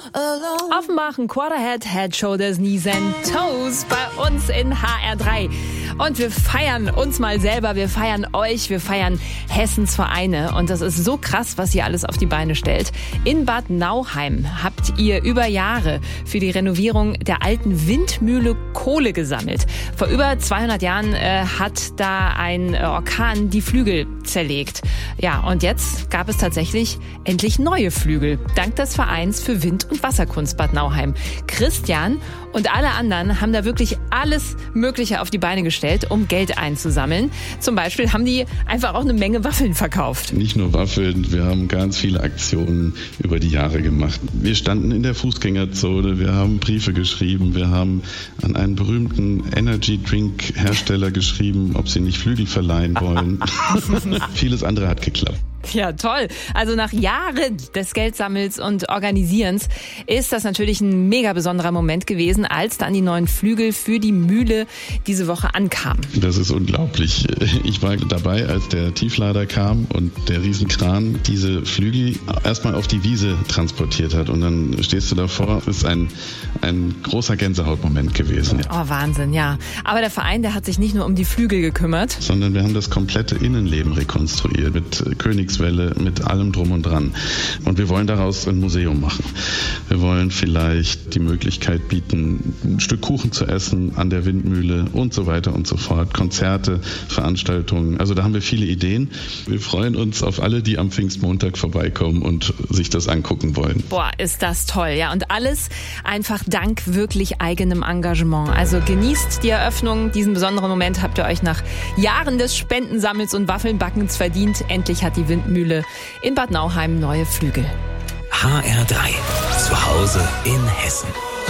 Offenbach, ein Quarterhead, Head, Shoulders, Knees and Toes bei uns in HR3. Und wir feiern uns mal selber, wir feiern euch, wir feiern Hessens Vereine. Und das ist so krass, was ihr alles auf die Beine stellt. In Bad Nauheim habt ihr über Jahre für die Renovierung der alten Windmühle Kohle gesammelt. Vor über 200 Jahren hat da ein Orkan die Flügel zerlegt. Ja, und jetzt gab es tatsächlich endlich neue Flügel. Dank des Vereins für Wind- und Wasserkunst Bad Nauheim. Christian und alle anderen haben da wirklich alles Mögliche auf die Beine gestellt, um Geld einzusammeln. Zum Beispiel haben die einfach auch eine Menge Waffeln verkauft. Nicht nur Waffeln, wir haben ganz viele Aktionen über die Jahre gemacht. Wir standen in der Fußgängerzone, wir haben Briefe geschrieben, wir haben an einen berühmten Energy-Drink-Hersteller geschrieben, ob sie nicht Flügel verleihen wollen. Vieles andere hat geklappt. Ja, toll. Also nach Jahren des Geldsammels und Organisierens ist das natürlich ein mega besonderer Moment gewesen, als dann die neuen Flügel für die Mühle diese Woche ankamen. Das ist unglaublich. Ich war dabei, als der Tieflader kam und der Riesenkran diese Flügel erstmal auf die Wiese transportiert hat. Und dann stehst du davor. Das ist ein großer Gänsehautmoment gewesen. Oh, Wahnsinn, ja. Aber der Verein, der hat sich nicht nur um die Flügel gekümmert, sondern wir haben das komplette Innenleben rekonstruiert mit Königswelle, mit allem drum und dran. Und wir wollen daraus ein Museum machen. Wir wollen vielleicht die Möglichkeit bieten, ein Stück Kuchen zu essen an der Windmühle und so weiter und so fort. Konzerte, Veranstaltungen. Also da haben wir viele Ideen. Wir freuen uns auf alle, die am Pfingstmontag vorbeikommen und sich das angucken wollen. Boah, ist das toll. Ja, und alles einfach dank wirklich eigenem Engagement. Also genießt die Eröffnung. Diesen besonderen Moment habt ihr euch nach Jahren des Spendensammels und Waffelnbackens verdient. Endlich hat die Windmühle in Bad Nauheim neue Flügel. HR3. Zu Hause in Hessen.